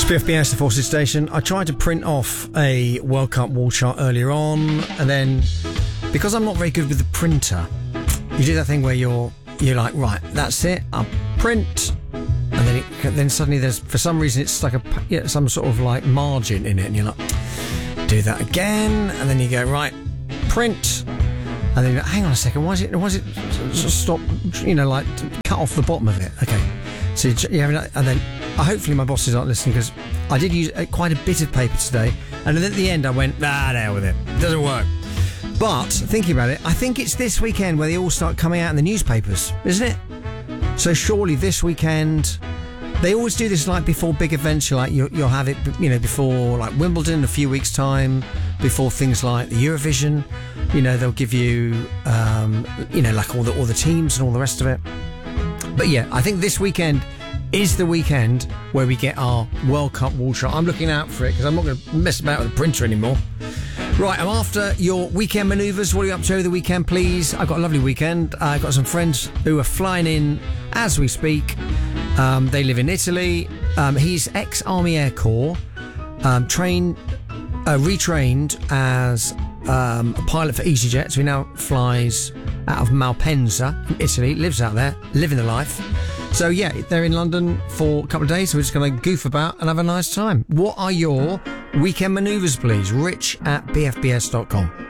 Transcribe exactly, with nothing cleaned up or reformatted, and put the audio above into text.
B F B S, the Forces Station. I tried to print off a World Cup wall chart earlier on, and then because I'm not very good with the printer, you do that thing where you're you're like, right, that's it, I'll print, and then it, then suddenly there's, for some reason, it's like a yeah, some sort of like margin in it, and you're like, do that again, and then you go, right, print, and then you go, hang on a second, why is it why is it stop, you know, like cut off the bottom of it? Okay, so you have, and then uh, hopefully my bosses aren't listening, because I did use uh, quite a bit of paper today, and then at the end I went, ah, the hell with it, it doesn't work. But thinking about it, I think it's this weekend where they all start coming out in the newspapers, isn't it? So surely this weekend, they always do this like before big events. You like you'll, you'll have it, you know, before like Wimbledon in a few weeks' time, before things like the Eurovision. You know, they'll give you, um, you know, like all the all the teams and all the rest of it. But yeah, I think this weekend is the weekend where we get our World Cup wall chart. I'm looking out for it because I'm not going to mess about with the printer anymore. Right, I'm after your weekend manoeuvres. What are you up to over the weekend, please? I've got a lovely weekend. I've got some friends who are flying in as we speak. Um, they live in Italy. Um, he's ex-Army Air Corps, um, trained, uh, retrained as um, a pilot for EasyJet. So he now flies out of Malpensa in Italy, lives out there, living the life. So yeah, they're in London for a couple of days, so we're just going to goof about and have a nice time. What are your weekend manoeuvres, please? Rich at b f b s dot com.